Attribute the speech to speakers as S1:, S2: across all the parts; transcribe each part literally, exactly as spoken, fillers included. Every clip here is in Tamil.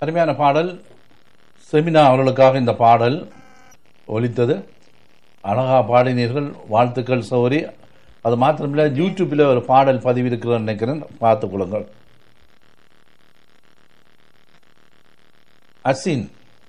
S1: அருமையான பாடல். செமினா அவர்களுக்காக இந்த பாடல் ஒலித்தது. அழகா பாடினீர்கள், வாழ்த்துக்கள் சௌரி. அது மாத்திரமில்லை, யூடியூப்பில் ஒரு பாடல் பதிவு இருக்கிறேன்னு நினைக்கிறேன், பார்த்துக் கொள்ளுங்கள். அசின்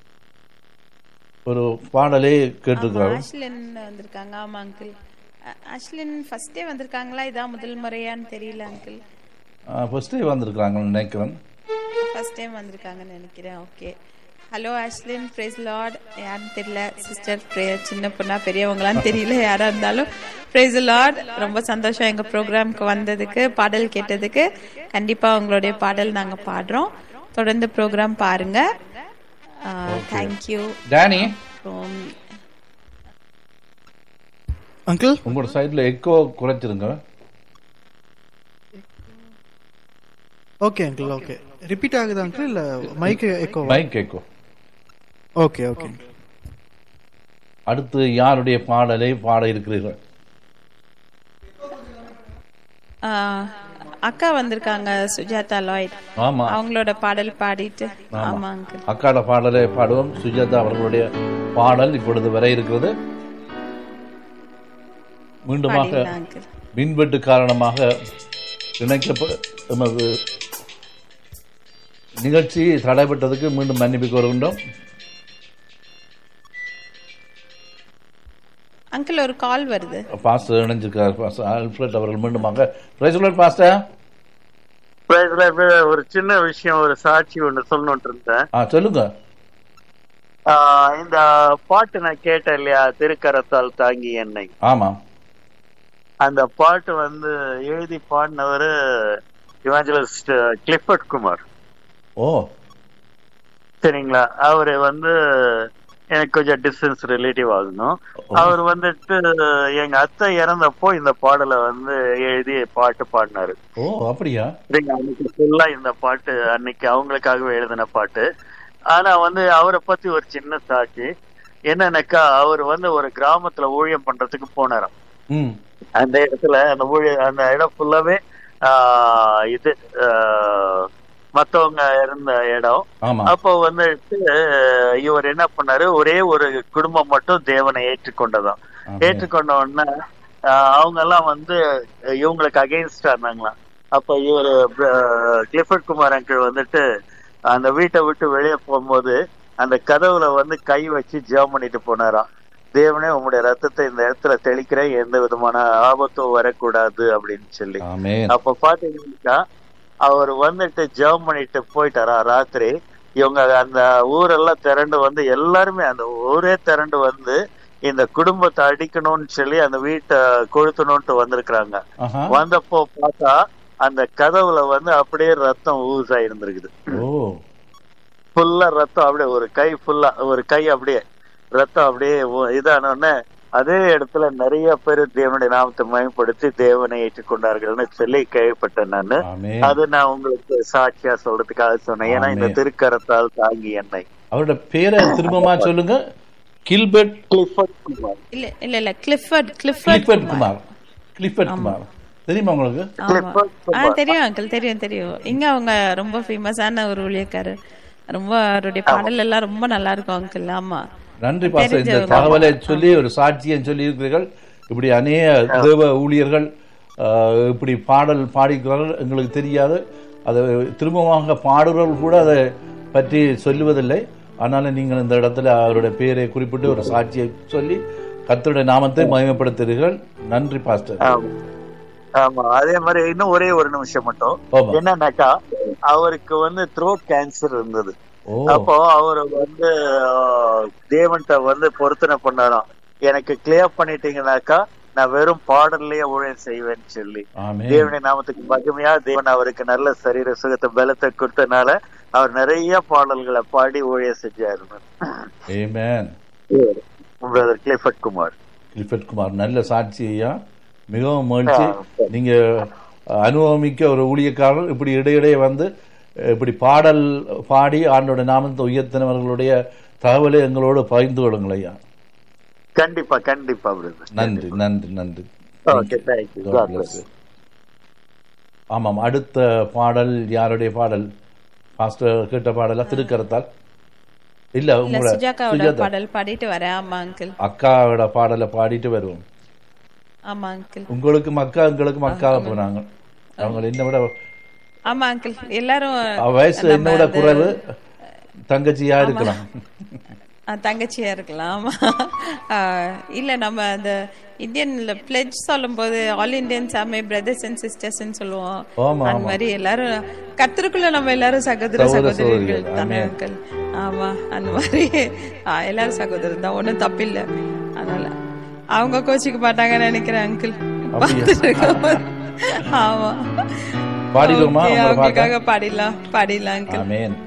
S1: ஒரு பாடலே கேட்டிருக்கிறார்.
S2: ஆஷ்லின் வந்திருக்காங்க. ஆமா அங்கிள். ஆஷ்லின் ஃபர்ஸ்ட் டே வந்திருக்காங்களா, இதான் முதல் முறையான்னு தெரியல அங்கிள்.
S1: ஃபர்ஸ்ட் டே வந்திருக்காங்கன்னு நினைக்கிறேன்.
S2: ஃபர்ஸ்ட் டைம் வந்திருக்காங்கன்னு நினைக்கிறேன். Okay. Hello Ashlin, price Lord. யாருன்னு தெரியல, சிஸ்டர் சின்ன பொண்ணா பெரியவங்களான்னு தெரியல, யாரா இருந்தாலும் பிரைஸ் லார்ட். ரொம்ப சந்தோஷம் எங்க ப்ரோக்ராம்க்கு வந்ததுக்கு, பாடல் கேட்டதுக்கு. கண்டிப்பா உங்களுடைய பாடல் நாங்க பாடுறோம். தொடர்ந்து ப்ரோக்ராம் பாருங்க. தேங்க்யூ.
S1: டானி
S3: அங்கிள்,
S1: உங்களோட சைடுல echo குறைச்சிருங்க.
S3: Okay uncle. Okay, repeat ஆகுது அங்கிள் இல்ல mic echo?
S1: Mic echo.
S3: Okay okay.
S1: அடுத்து யாருடைய பாடலை பாட இருக்கிறீர்கள்?
S2: அக்கா வந்திருக்காங்க, சுஜாதா லாய்ட்.
S1: ஆமா,
S2: அவங்களோட பாடல் பாடிட்டு. ஆமா அங்கிள்,
S1: அக்காட பாடலை பாடுவோம். சுஜாதா அவர்களுடைய பாடல் இப்பொழுது வர இருக்கிறது. மீண்டுமாக மின்வெட்டு காரணமாக இணைக்க நிகழ்ச்சி தடைப்பட்டதுக்கு மீண்டும் மன்னிப்பு கோருகின்றோம்.
S2: அங்கிள் ஒரு கால் வருது.
S1: பாஸ்டர் இணைஞ்சிருக்கார். பாஸ்டர் ஆல்ஃபிரட் அவர்கள் மீண்டுமாக. Price Lord pastor.
S4: Price Lord. ஒரு சின்ன விஷயம், ஒரு சாட்சி ஒன்று சொல்லணும்னு இருந்தேன்.
S1: ஆ சொல்லுங்க.
S4: இந்த பாட்டு நான் கேட்டேன் இல்லையா, திருக்கரத்தால் தாங்கி என்னை.
S1: ஆமா,
S4: அந்த பாட்டு வந்து எழுதி பாடினவர் இவாஞ்சலிஸ்ட் கிளிஃபர்ட் குமார்.
S1: ஓ
S4: சரிங்களா. அவரு வந்து எனக்கு கொஞ்சம் டிஸ்டன்ஸ் ரிலேட்டிவ் ஆகணும். அவர் வந்துட்டு எங்க அத்தை இறந்தப்போ இந்த பாடலை வந்து எழுதி பாட்டு பாடினாரு.
S1: ஓ அப்படியா?
S4: அன்னைக்கு ஃபுல்லா இந்த பாட்டு அன்னைக்கு அவங்களுக்காகவே எழுதின பாட்டு. ஆனா வந்து அவரை பத்தி ஒரு சின்ன சாட்சி என்னன்னாக்கா, அவர் வந்து ஒரு கிராமத்துல ஊழியம் பண்றதுக்கு போனாராம். அந்த இடத்துல அந்த ஊழிய அந்த இடம் ஃபுல்லாவே ஆஹ் இது மத்தவங்க இருந்த இடம். அப்போ வந்துட்டு இவர் என்ன பண்ணாரு, ஒரே ஒரு குடும்பம் மட்டும் தேவனை ஏற்றுக்கொண்டதான். ஏற்றுக்கொண்ட உடனே அவங்க எல்லாம் வந்து இவங்களுக்கு அகெயின்ஸ்டா இருந்தாங்களாம். அப்ப இவர் கிளிஃபர்ட் குமார் அங்கிள் வந்துட்டு அந்த வீட்டை விட்டு வெளியே போகும்போது அந்த கதவுல வந்து கை வச்சு ஜெபம் பண்ணிட்டு போனாராம். தேவனே உங்களுடைய ரத்தத்தை இந்த இடத்துல தெளிக்கிறேன், எந்த விதமான ஆபத்தும் வரக்கூடாது அப்படின்னு சொல்லி. அப்ப பாத்தீங்கன்னா அவர் வந்துட்டு ஜெபம் பண்ணிட்டு போயிட்டாரா ராத்திரி. இவங்க அந்த ஊரெல்லாம் திரண்டு வந்து, எல்லாருமே அந்த ஊரே திரண்டு வந்து இந்த குடும்பத்தை அடிக்கணும்னு சொல்லி அந்த வீட்டை கொளுத்தணும்ட்டு வந்திருக்கிறாங்க. வந்தப்போ பார்த்தா அந்த கதவுல வந்து அப்படியே ரத்தம் ஊஸ் ஆயிருந்திருக்குது. ஃபுல்லா ரத்தம், அப்படியே ஒரு கை ஃபுல்லா ஒரு கை அப்படியே ரத்தம் அப்படியே இதானோடனே அதே இடத்துல நிறைய பேர் தேவனுடைய நாமத்தை மயப்படுத்தி தேவனை ஏற்றுக்கொண்டார்கள்னு சொல்லி கேள்விப்பட்டேன் நானு. அது நான் உங்களுக்கு சாட்சியா சொல்றதுக்காக சொன்னேன். ஏன்னா இந்த திருக்கரத்தால் தாங்கி என்னை.
S1: அவரோட பேரை திரும்பமா சொல்லுங்க. Gilbert
S4: Clifford Kumar.
S2: இல்ல இல்ல இல்ல Clifford Clifford
S1: Kumar. Clifford Kumar தெரியுமா உங்களுக்கு?
S2: ஆ தெரியும் அங்கிள், தெரியும் தெரியும். இங்க அவங்க ரொம்ப ஃபேமஸான ஒரு ஊழியக்காரர். ரொம்ப அவருடைய பாடல் எல்லாம் ரொம்ப நல்லா இருக்கும் அங்கிள். ஆமா,
S1: நன்றி பாஸ்டர். இந்த தகவலை சொல்லி ஒரு சாட்சியை சொல்லி இருக்கிறீர்கள். இப்படி அநேக தேவ ஊழியர்கள் இப்படி பாடல் பாடிக்கிறார்கள், எங்களுக்கு தெரியாது. அதை திரும்பமாக பாடுறவர்கள் கூட அதை பற்றி சொல்லுவதில்லை. ஆனாலும் நீங்கள் இந்த இடத்துல அவருடைய பேரை குறிப்பிட்டு ஒரு சாட்சியை சொல்லி கர்த்தருடைய நாமத்தை மகிமைப்படுத்துகிறீர்கள். நன்றி பாஸ்டர்.
S4: ஆமா, அதே மாதிரி இன்னும் ஒரே ஒரு நிமிஷம் மட்டும். என்னன்னாக்கா, அவருக்கு வந்து த்ரோட் கேன்சர் இருந்தது. அப்போ அவரு வந்து தேவன்கிட்ட வந்து பொருத்தனை பண்ணாராம், எனக்கு கிளியர் பண்ணிட்டீங்கன்னாக்கா நான் வெறும் பாடல்லையே ஊழியம் செய்வேன்னு சொல்லி. தேவனுடைய நாமத்துக்கு மகிமையா தேவன் அவருக்கு நல்ல சரீர சுகத்தை பலத்தை கொடுத்தனால அவர் நிறைய பாடல்களை பாடி ஊழியம் செஞ்சாரு. கிளிஃபர்ட் குமார்.
S1: கிளிஃபர்ட் குமார் நல்ல சாட்சியா, மிகவும் மகிழ்ச்சி. நீங்க அனுபவமிக்க ஒரு ஊழியக்காரர். இப்படி இடையிடையே வந்து இப்படி பாடல் பாடி ஆண்டோட நாமத்தை உயர்த்தினவர்களுடைய தகவலை எங்களோடு பகிர்ந்து கொள்ளுங்கள் ஐயா.
S4: கண்டிப்பா கண்டிப்பா.
S1: நன்றி நன்றி நன்றி. ஆமாம், அடுத்த பாடல் யாருடைய பாடல்? பாஸ்டர் கேட்ட பாடல திருக்கரத்தால் இல்ல
S2: இல்ல
S1: உங்களோட
S2: சுஜாதாவோட
S1: சுஜாதா
S2: பாடல் பாடிட்டு வரேன். ஆமா அங்கிள்.
S1: அக்காவோட பாடலை பாடிட்டு வருவோம்.
S2: ஆமா அங்கிள்.
S1: உங்களுக்கு மக்கா எங்களுக்கு மக்காவை போனாங்க. அவங்க என்ன விட
S2: ஆமா அங்கிள் எல்லாரும்
S1: வயசு என்னோட குறைவு, தங்கச்சியா இருக்கலாம்,
S2: தங்கச்சியா இருக்கலாம். இல்ல நம்ம அந்த இந்தியன்ல பிளெட்ஜ் சொல்லும் போது ஆல் இண்டியன்ஸ் ஆமே பிரதர்ஸ் அண்ட் சிஸ்டர்ஸ் சொல்லுவோம். அந்த மாதிரி எல்லாரும் கர்த்தருக்குள்ள நம்ம எல்லாரும் சகோதர சகோதரிகள் தானே அங்கிள். ஆமா அந்த மாதிரி எல்லாரும் சகோதரர் தான், ஒன்னும் தப்பில்லை. அதனால அவங்க கோச்சிக்க மாட்டாங்கன்னு நினைக்கிறேன் அங்கிள். ஆமா
S1: பாடிடுமா?
S2: அவங்களுக்காக பாடிடலாம் பாடிடலாம் அங்கிள்.
S1: ஆமென்.